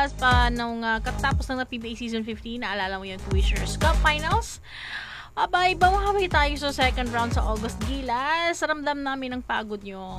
Gilas pa nung katapos ng PBA Season 15. Naalala mo yung Commissioner's Cup Finals? Abay, bawawi tayo sa second round sa August, Gilas. Ramdam namin ang pagod nyo.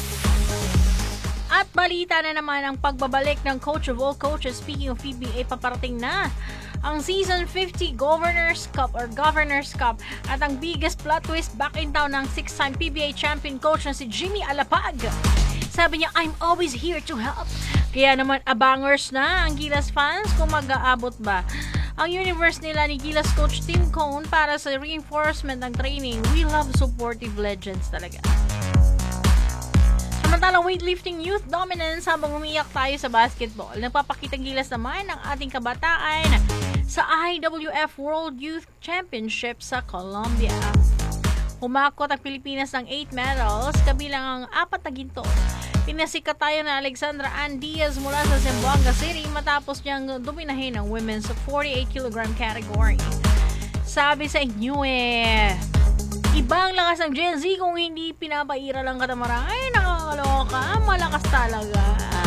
At balita na naman ang pagbabalik ng coach of all coaches. Speaking of PBA, paparating na ang Season 50 Governors Cup. At ang biggest plot twist, back in town ng 6-time PBA champion coach na si Jimmy Alapag. Sabi niya, I'm always here to help. Kaya naman abangers na ang Gilas fans kung mag-aabot ba ang universe nila ni Gilas coach Tim Cone para sa reinforcement ng training. We love supportive legends talaga. Samantalang weightlifting youth dominance habang umiyak tayo sa basketball. Nagpapakitang Gilas naman ang ating kabataan sa IWF World Youth Championship sa Colombia. Humakot ang Pilipinas ng 8 medals, kabilang ang 4 na ginto. Pinasikat tayo na Alexandra Ann Diaz mula sa Zamboanga City matapos niyang dominahin ang women's 48 kg category. Sabi sa inyo ibang lakas ng Gen Z kung hindi pinapaira lang katamaran. Ay, nakakaloka. Malakas talaga.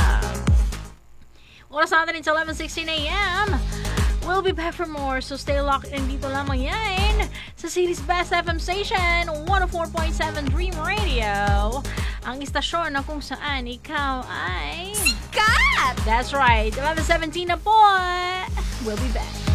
Oras natin sa 11:16 a.m. We'll be back for more, so stay locked in dito lamang yan sa City's Best FM Station, 104.7 Dream Radio. Ang istasyon na kung saan ikaw ay... Sikat! That's right. 11:17 na po. We'll be back.